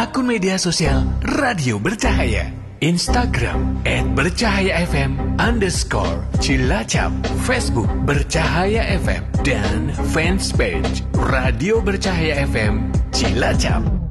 akun media sosial Radio Bercahaya. Instagram @bercahayafm_Cilacap, Facebook Bercahaya FM, dan fanspage Radio Bercahaya FM Cilacap.